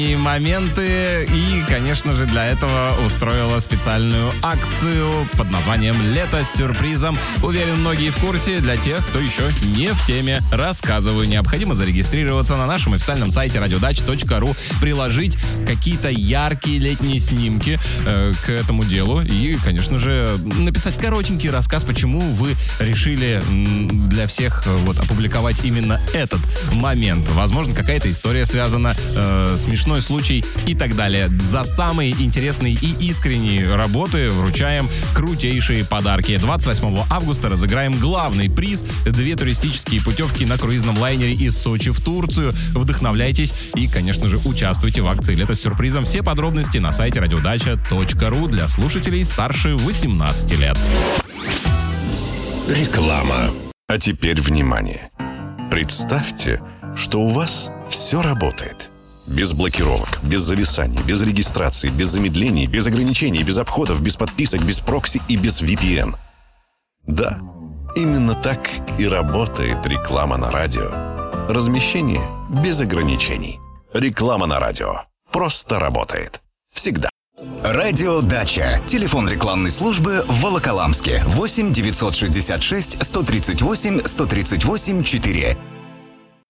И моменты, и, конечно же, для этого устроила специальную акцию под названием «Лето с сюрпризом». Уверен, многие в курсе. Для тех, кто еще не в теме, рассказываю. Необходимо зарегистрироваться на нашем официальном сайте radiodacha.ru, приложить какие-то яркие летние снимки к этому делу и, конечно же, написать коротенький рассказ, почему вы решили для всех опубликовать именно этот момент. Возможно, какая-то история связана, смешной случай и так далее. За самые интересные и искренние работы вручаем крутейшие подарки. 28 августа разыграем главный приз — 2 туристические путевки на круизном лайнере из Сочи в Турцию. Вдохновляйтесь и, конечно же, участвуйте в акции «Лето с сюрпризом». Все подробности на сайте radiodacha.ru для слушателей старше 18 лет. Реклама. А теперь внимание. Представьте, что у вас все работает. Без блокировок, без зависаний, без регистрации, без замедлений, без ограничений, без обходов, без подписок, без прокси и без VPN. Да, именно так и работает реклама на радио. Размещение без ограничений. Реклама на радио просто работает. Всегда. Радио Дача. Телефон рекламной службы в Волоколамске. 8 966 138 138 4.